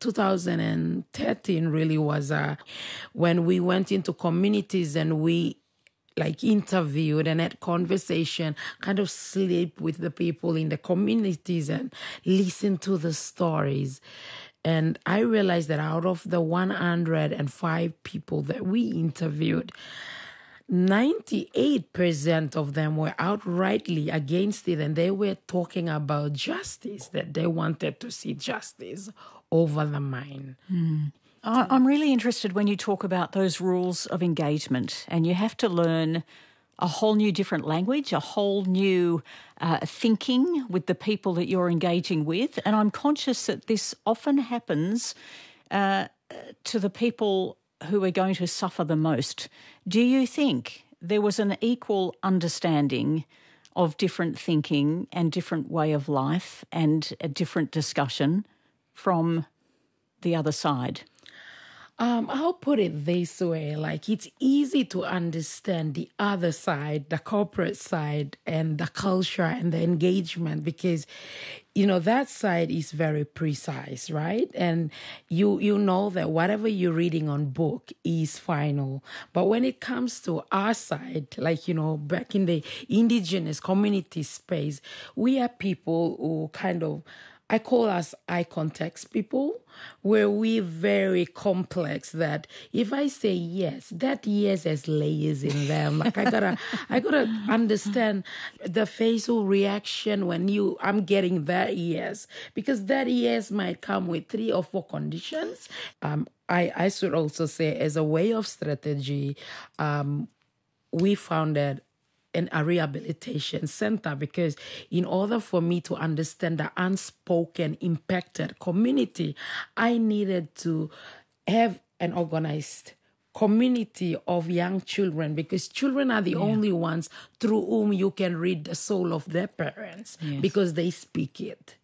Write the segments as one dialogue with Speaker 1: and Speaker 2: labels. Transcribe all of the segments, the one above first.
Speaker 1: 2013 really was when we went into communities and we like interviewed and had conversation, kind of sleep with the people in the communities and listen to the stories. And I realized that out of the 105 people that we interviewed, 98% of them were outrightly against it, and they were talking about justice, that they wanted to see justice over the mine.
Speaker 2: I'm really interested when you talk about those rules of engagement, and you have to learn a whole new different language, a whole new thinking with the people that you're engaging with. And I'm conscious that this often happens to the people who are going to suffer the most. Do you think there was an equal understanding of different thinking and different way of life and a different discussion from the other side?
Speaker 1: I'll put it this way, like it's easy to understand the other side, the corporate side and the culture and the engagement because, you know, that side is very precise, right? And you know that whatever you're reading on book is final. But when it comes to our side, like, you know, back in the indigenous community space, we are people who kind of, I call us eye context people, where we're very complex that if I say yes, that yes has layers in them. Like I gotta understand the facial reaction when I'm getting that yes, because that yes might come with 3 or 4 conditions. I should also say as a way of strategy, we founded a rehabilitation center because in order for me to understand the unspoken impacted community, I needed to have an organized community of young children because children are the only ones through whom you can read the soul of their parents because they speak it.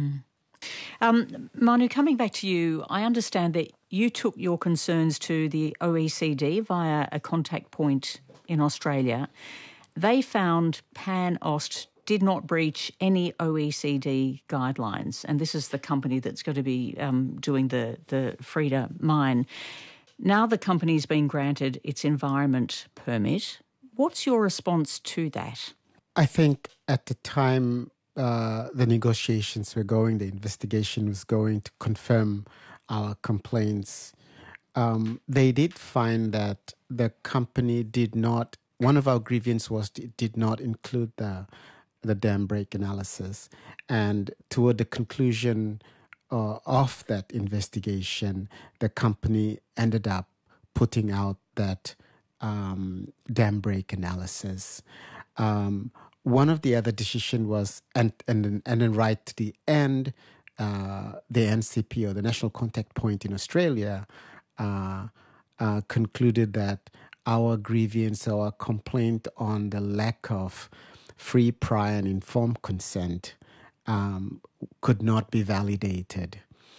Speaker 2: Manu, coming back to you, I understand that you took your concerns to the OECD via a contact point in Australia. They found PanAust did not breach any OECD guidelines, and this is the company that's going to be doing the Freda mine. Now the company's been granted its environment permit. What's your response to that?
Speaker 3: I think at the time the negotiations were going, the investigation was going to confirm our complaints. They did find that the company did not. One of our grievances was it did not include the dam break analysis. And toward the conclusion of that investigation, the company ended up putting out that dam break analysis. One of the other decisions was, and then right to the end, the NCP, or the National Contact Point in Australia, concluded that our grievance, our complaint on the lack of free, prior, and informed consent could not be validated.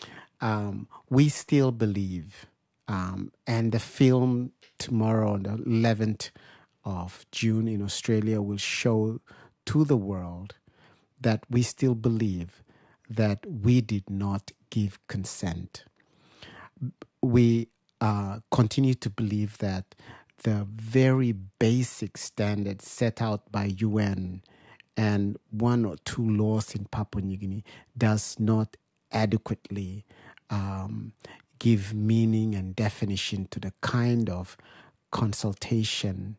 Speaker 3: We still believe, and the film tomorrow, on the 11th of June in Australia, will show to the world that we still believe that we did not give consent. We continue to believe that the very basic standards set out by UN and 1 or 2 laws in Papua New Guinea does not adequately give meaning and definition to the kind of consultation,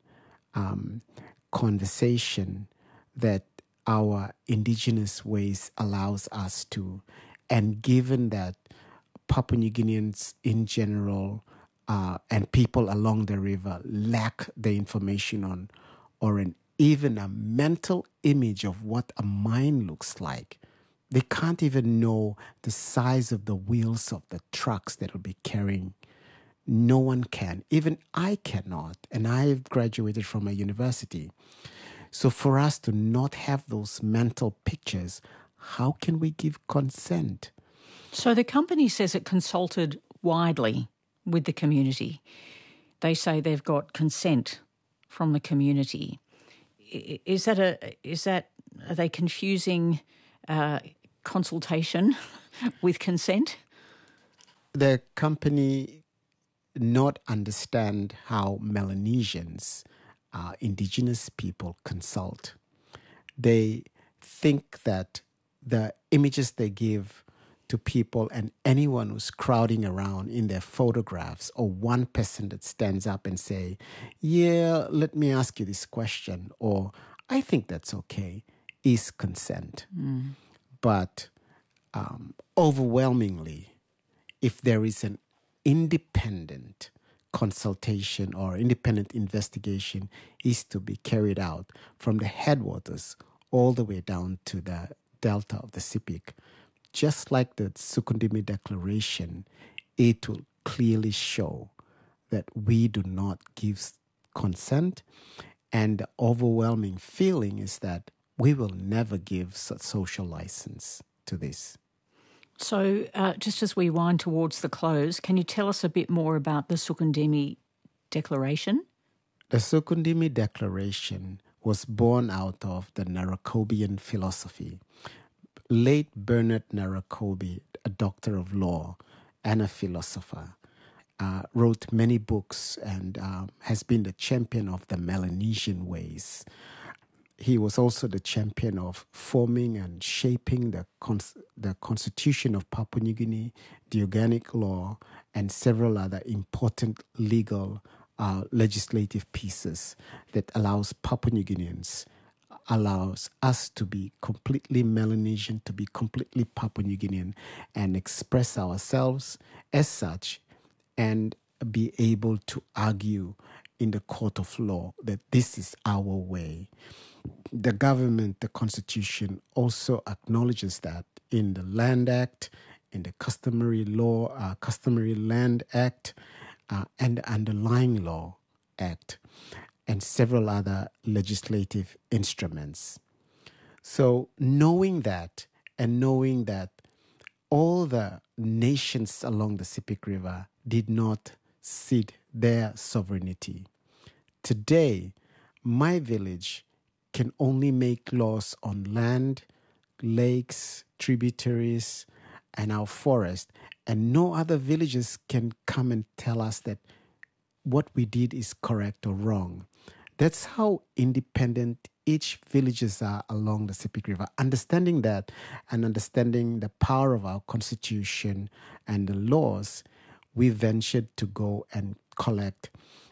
Speaker 3: conversation that our indigenous ways allows us to. And given that Papua New Guineans in general and people along the river lack the information on or even a mental image of what a mine looks like. They can't even know the size of the wheels of the trucks that will be carrying. No one can. Even I cannot. And I've graduated from a university. So for us to not have those mental pictures, how can we give consent?
Speaker 2: So the company says it consulted widely with the community. They say they've got consent from the community. Are they confusing consultation with consent?
Speaker 3: the company not understand how Melanesians, indigenous people, consult. They think that the images they give to people and anyone who's crowding around in their photographs, or one person that stands up and say, yeah, let me ask you this question, or I think that's okay, is consent. But overwhelmingly, if there is an independent consultation or independent investigation is to be carried out from the headwaters all the way down to the delta of the Sepik, just like the Sukundimi Declaration, it will clearly show that we do not give consent, and the overwhelming feeling is that we will never give social license to this.
Speaker 2: So just as we wind towards the close, can you tell us a bit more about the Sukundimi Declaration?
Speaker 3: The Sukundimi Declaration was born out of the Narakobian philosophy. Late Bernard Narakobi, a doctor of law and a philosopher, wrote many books and has been the champion of the Melanesian ways. He was also the champion of forming and shaping the Constitution of Papua New Guinea, the organic law, and several other important legal legislative pieces that allows Papua New Guineans, allows us to be completely Melanesian, to be completely Papua New Guinean, and express ourselves as such, and be able to argue in the court of law that this is our way. The government, the Constitution, also acknowledges that in the Land Act, in the Customary Land Act, and the Underlying Law Act, and several other legislative instruments. So knowing that, and knowing that all the nations along the Sepik River did not cede their sovereignty, today my village can only make laws on land, lakes, tributaries, and our forest, and no other villages can come and tell us that what we did is correct or wrong. That's how independent each villages are along the Sepik River. Understanding that and understanding the power of our Constitution and the laws, we ventured to go and collect,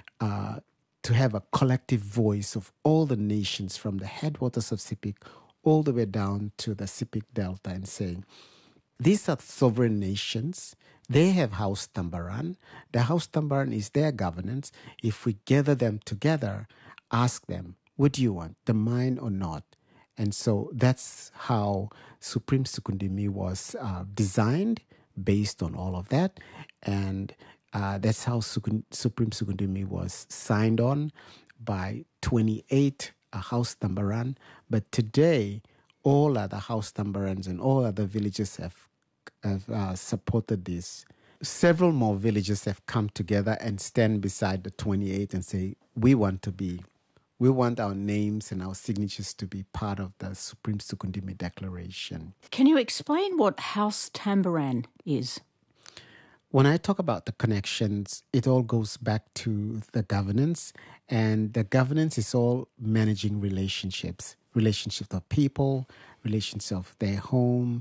Speaker 3: to have a collective voice of all the nations from the headwaters of Sepik all the way down to the Sepik Delta, and saying, these are sovereign nations. They have House Tambaran. The House Tambaran is their governance. If we gather them together, ask them, what do you want, the mine or not? And so that's how Supreme Sukundimi was designed, based on all of that. And that's how Supreme Sukundimi was signed on by 28 House Tambaran. But today, all other House Tambarans and all other villages have supported this. Several more villages have come together and stand beside the 28 and say, we want our names and our signatures to be part of the Supreme Sukundimi Declaration.
Speaker 2: Can you explain what House Tambaran is?
Speaker 3: When I talk about the connections, it all goes back to the governance, and the governance is all managing relationships of people, relations of their home,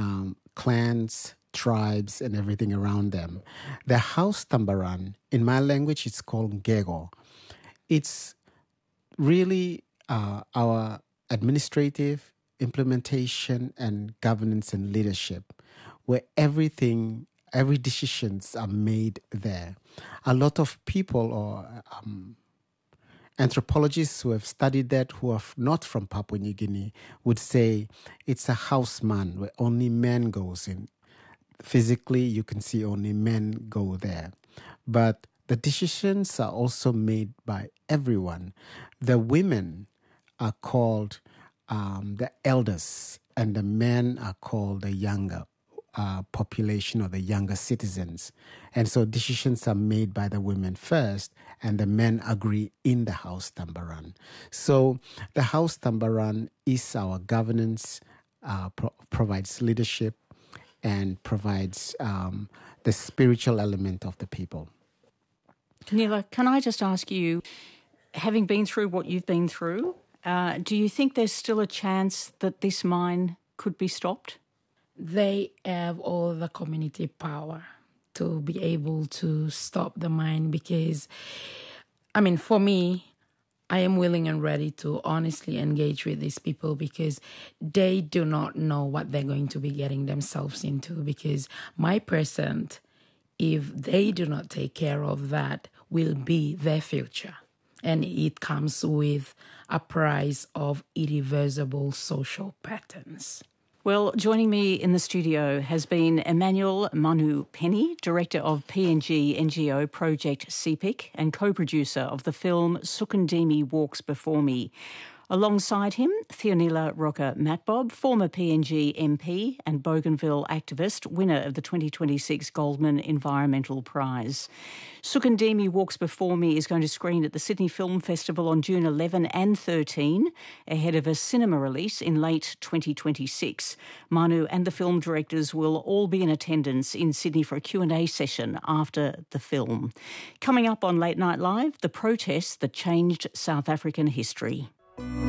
Speaker 3: clans, tribes, and everything around them. The House Tambaran, in my language, it's called Ngego. It's really our administrative implementation and governance and leadership, where every decisions are made there. A lot of people or anthropologists who have studied that, who are not from Papua New Guinea, would say it's a house man where only men goes in. Physically, you can see only men go there. But the decisions are also made by everyone. The women are called the elders, and the men are called the younger population or the younger citizens. And so decisions are made by the women first, and the men agree in the House Tambaran. So the House Tambaran is our governance, provides leadership, and provides the spiritual element of the people.
Speaker 2: Neela, can I just ask you, having been through what you've been through, do you think there's still a chance that this mine could be stopped?
Speaker 1: They have all the community power to be able to stop the mine because, I mean, for me, I am willing and ready to honestly engage with these people because they do not know what they're going to be getting themselves into. Because my present, if they do not take care of that, will be their future. And it comes with a price of irreversible social patterns.
Speaker 2: Well, joining me in the studio has been Emmanuel Manu Penny, director of PNG NGO project CPIC and co-producer of the film Sukundimi Walks Before Me. Alongside him, Theonila Roca Matbob, former PNG MP and Bougainville activist, winner of the 2026 Goldman Environmental Prize. Sukundimi Walks Before Me is going to screen at the Sydney Film Festival on June 11 and 13, ahead of a cinema release in late 2026. Manu and the film directors will all be in attendance in Sydney for a Q&A session after the film. Coming up on Late Night Live, the protests that changed South African history.